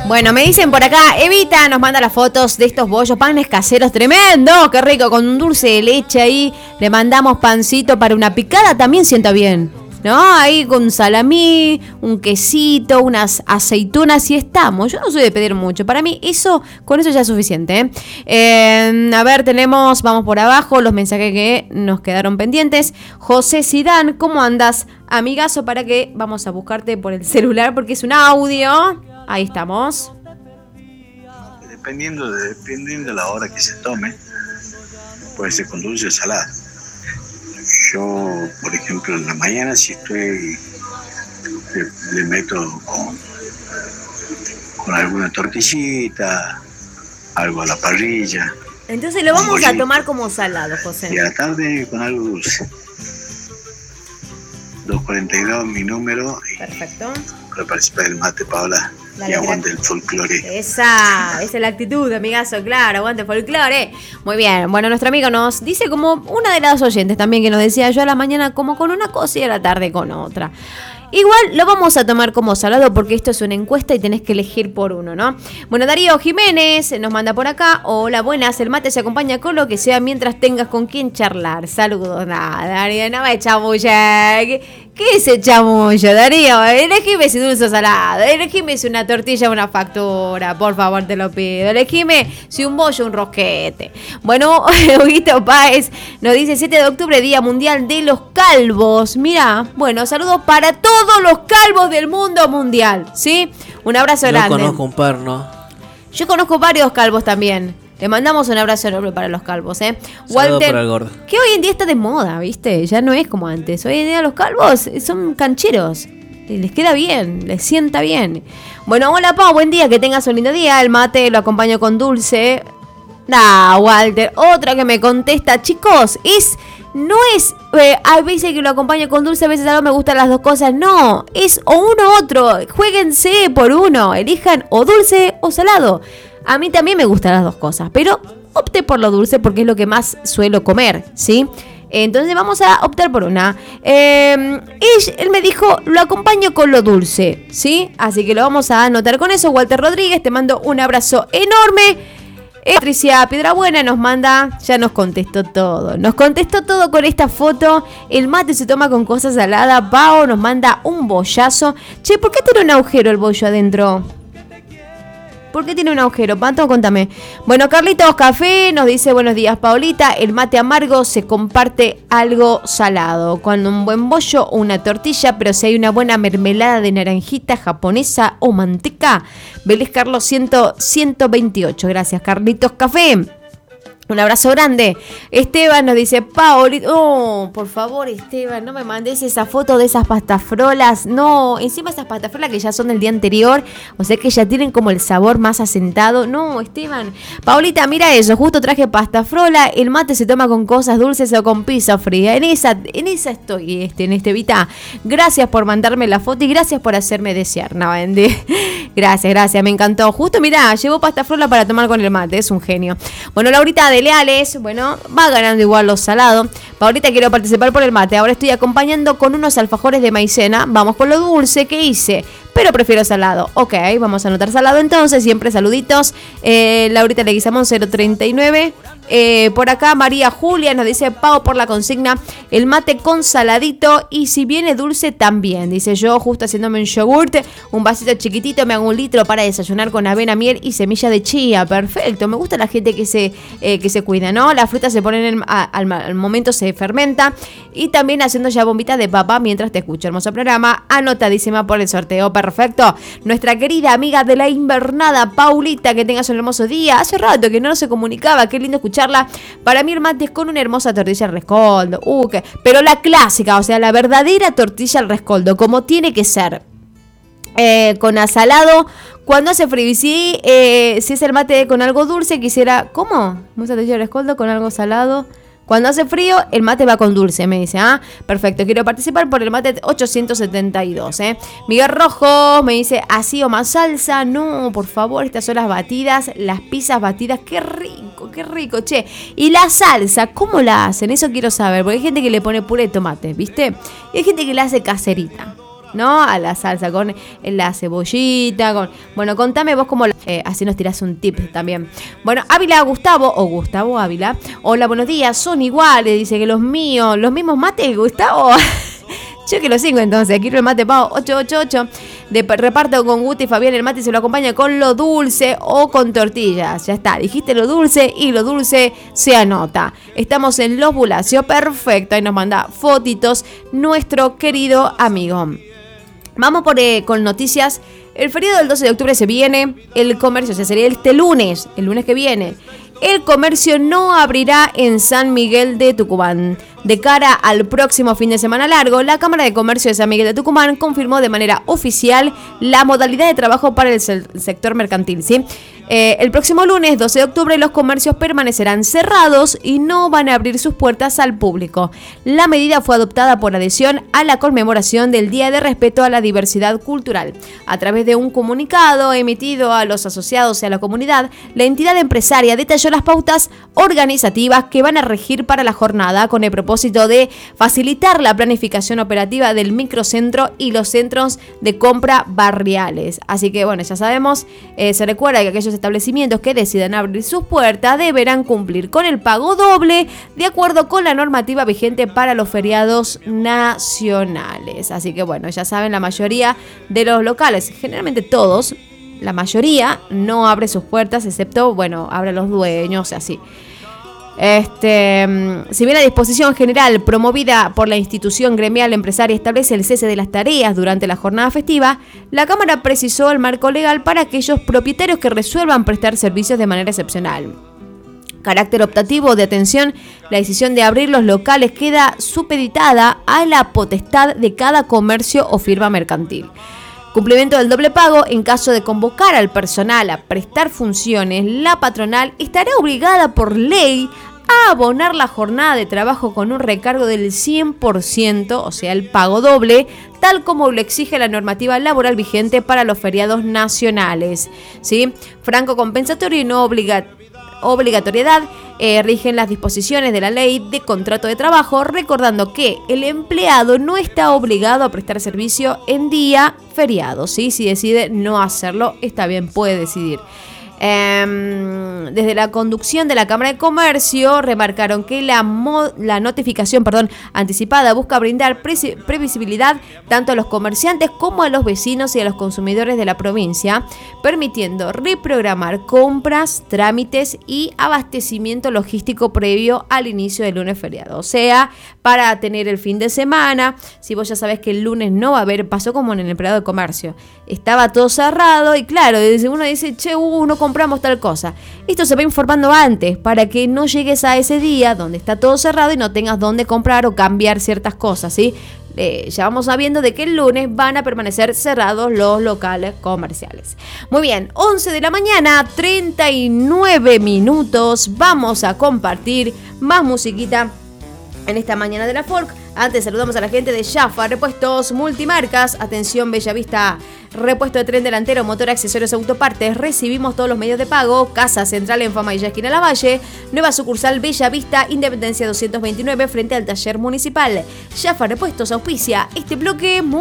Bueno, me dicen por acá, Evita nos manda las fotos de estos bollos, panes caseros tremendos, qué rico, con un dulce de leche ahí. Le mandamos pancito para una picada, también sienta bien, ¿no? Ahí con salamí, un quesito, unas aceitunas y estamos. Yo no soy de pedir mucho, para mí con eso ya es suficiente, a ver, vamos por abajo, los mensajes que nos quedaron pendientes. José Sidán, ¿cómo andas? Amigazo, para que vamos a buscarte por el celular porque es un audio. Ahí estamos. Dependiendo de la hora que se tome, puede ser con dulce o salada. Yo, por ejemplo, en la mañana si le meto con alguna tortillita, algo a la parrilla. Entonces lo vamos a tomar como salado, José. Y a la tarde con algo dulce. 242, mi número. Perfecto. Para participar del mate, Paola. Y aguante el folclore. Esa es la actitud, amigazo, claro, aguante el folclore. Muy bien, bueno, nuestro amigo nos dice como una de las oyentes también que nos decía, yo a la mañana como con una cosa y a la tarde con otra. Igual lo vamos a tomar como salado porque esto es una encuesta y tenés que elegir por uno, ¿no? Bueno, Darío Jiménez nos manda por acá. Hola, buenas, el mate se acompaña con lo que sea mientras tengas con quien charlar. Saludos. Nada, Darío, no me chamulla. ¿Qué es el chamuyo, Darío? Elegime si dulce o salado. Elegime si una tortilla o una factura. Por favor, te lo pido. Elegime si un bollo o un rosquete. Bueno, Huguito Páez nos dice 7 de octubre, Día Mundial de los Calvos. Mira, bueno, saludos para todos los calvos del mundo mundial, ¿sí? Un abrazo grande. No conozco un par, ¿no? Yo conozco varios calvos también. Le mandamos un abrazo enorme para los calvos, ¿eh? Walter, para el gordo. Que hoy en día está de moda, ¿viste? Ya no es como antes. Hoy en día los calvos son cancheros. Les queda bien, les sienta bien. Bueno, hola, Pau, buen día, que tengas un lindo día. El mate lo acompaño con dulce. Walter, otra que me contesta, chicos, no es, a veces que lo acompaño con dulce, a veces no me gustan las dos cosas. No, es o uno u otro. Juéguense por uno. Elijan o dulce o salado. A mí también me gustan las dos cosas, pero opté por lo dulce porque es lo que más suelo comer, ¿sí? Entonces vamos a optar por una. Él me dijo, lo acompaño con lo dulce, ¿sí? Así que lo vamos a anotar con eso. Walter Rodríguez, te mando un abrazo enorme. Patricia Piedrabuena nos manda, ya nos contestó todo con esta foto. El mate se toma con cosas saladas. Pao nos manda un bollazo. Che, ¿por qué tiene un agujero el bollo adentro? ¿Por qué tiene un agujero? Panto, contame. Bueno, Carlitos Café nos dice, buenos días, Paolita. El mate amargo se comparte algo salado, con un buen bollo o una tortilla, pero si hay una buena mermelada de naranjita japonesa o manteca. Vélez Carlos 128. Gracias, Carlitos Café. Un abrazo grande. Esteban nos dice, Paolita, por favor, Esteban, no me mandes esa foto de esas pastafrolas. No, encima esas pastafrolas que ya son del día anterior, o sea que ya tienen como el sabor más asentado. No, Esteban. Paolita, mira eso, justo traje pastafrola. El mate se toma con cosas dulces o con pizza fría. En esa estoy, Estevita. Gracias por mandarme la foto y gracias por hacerme desear. No, gracias, me encantó. Justo, mirá, llevó pastafrola para tomar con el mate, es un genio. Bueno, Laurita de Leales, bueno, va ganando igual los salados. Ahorita quiero participar por el mate. Ahora estoy acompañando con unos alfajores de maicena. Vamos con lo dulce que hice, pero prefiero salado. Ok, vamos a anotar salado entonces. Siempre saluditos. Laurita Leguizamón 039. Por acá María Julia nos dice, Pau, por la consigna, el mate con saladito y si viene dulce también. Dice, yo justo haciéndome un yogurt, un vasito chiquitito, me hago 1 litro para desayunar con avena, miel y semilla de chía. Perfecto, me gusta la gente que se cuida, ¿no? Las frutas se ponen al momento, se fermenta. Y también haciendo ya bombita de papa mientras te escucho. Hermoso programa, anotadísima por el sorteo. Perfecto. Nuestra querida amiga de la invernada, Paulita, que tengas un hermoso día. Hace rato que no se comunicaba, qué lindo escucharla. Para mí el mate es con una hermosa tortilla al rescoldo. Pero la clásica, o sea, la verdadera tortilla al rescoldo, como tiene que ser. Con asalado, cuando hace frío. Y si es el mate con algo dulce, quisiera... ¿Cómo? ¿Mucha tortilla al rescoldo con algo salado? Cuando hace frío, el mate va con dulce, me dice. Perfecto, quiero participar por el mate 872. Miguel Rojo me dice, así o más salsa. No, por favor, estas son las batidas, las pizzas batidas. Qué rico, che. Y la salsa, ¿cómo la hacen? Eso quiero saber, porque hay gente que le pone puré de tomate, ¿viste? Y hay gente que la hace caserita. ¿no? A la salsa con la cebollita, bueno, contame vos cómo así nos tirás un tip también. Bueno, Ávila Gustavo Ávila. Hola, buenos días, son iguales, dice que los mismos mates, Gustavo. Yo que los 5 entonces, aquí el mate Pau 888 de reparto con Guti y Fabián. El mate se lo acompaña con lo dulce o con tortillas. Ya está, dijiste lo dulce y lo dulce se anota. Estamos en Los Bulacio, perfecto. Ahí nos manda fotitos nuestro querido amigo. Vamos con noticias. El feriado del 12 de octubre se viene. El comercio, o sea, sería el lunes que viene. El comercio no abrirá en San Miguel de Tucumán. De cara al próximo fin de semana largo, la Cámara de Comercio de San Miguel de Tucumán confirmó de manera oficial la modalidad de trabajo para el sector mercantil, ¿sí? El próximo lunes, 12 de octubre, los comercios permanecerán cerrados y no van a abrir sus puertas al público. La medida fue adoptada por adhesión a la conmemoración del Día de Respeto a la Diversidad Cultural. A través de un comunicado emitido a los asociados y a la comunidad, la entidad empresaria detalló las pautas organizativas que van a regir para la jornada con el propósito de facilitar la planificación operativa del microcentro y los centros de compra barriales. Así que bueno, ya sabemos, se recuerda que aquellos establecimientos que decidan abrir sus puertas deberán cumplir con el pago doble de acuerdo con la normativa vigente para los feriados nacionales. Así que bueno, ya saben, la mayoría de los locales, generalmente todos, la mayoría no abre sus puertas, excepto, bueno, abren los dueños, así. Si bien la disposición general promovida por la institución gremial empresaria establece el cese de las tareas durante la jornada festiva, la Cámara precisó el marco legal para aquellos propietarios que resuelvan prestar servicios de manera excepcional. Carácter optativo de atención, la decisión de abrir los locales queda supeditada a la potestad de cada comercio o firma mercantil. Cumplimiento del doble pago. En caso de convocar al personal a prestar funciones, la patronal estará obligada por ley a abonar la jornada de trabajo con un recargo del 100%, o sea, el pago doble, tal como lo exige la normativa laboral vigente para los feriados nacionales, ¿sí? Franco compensatorio y no obligatoriedad rigen las disposiciones de la ley de contrato de trabajo, recordando que el empleado no está obligado a prestar servicio en día feriado, ¿sí? Si decide no hacerlo, está bien, puede decidir. Desde la conducción de la Cámara de Comercio remarcaron que la notificación anticipada busca brindar previsibilidad tanto a los comerciantes como a los vecinos y a los consumidores de la provincia, permitiendo reprogramar compras, trámites y abastecimiento logístico previo al inicio del lunes feriado. O sea, para tener el fin de semana, si vos ya sabés que el lunes no va a haber, pasó como en el feriado de comercio, estaba todo cerrado y claro, uno dice, no compramos tal cosa. Esto se va informando antes para que no llegues a ese día donde está todo cerrado y no tengas dónde comprar o cambiar ciertas cosas, ¿sí? Ya vamos sabiendo de que el lunes van a permanecer cerrados los locales comerciales. Muy bien, 11 de la mañana, 39 minutos. Vamos a compartir más musiquita en esta mañana de la Folk. Antes saludamos a la gente de Jaffa, repuestos multimarcas. Atención, Bellavista, repuesto de tren delantero, motor, accesorios, autopartes. Recibimos todos los medios de pago. Casa Central en Fama y esquina Lavalle. Nueva sucursal Bellavista, Independencia 229, frente al taller municipal. Jaffa Repuestos auspicia este bloque.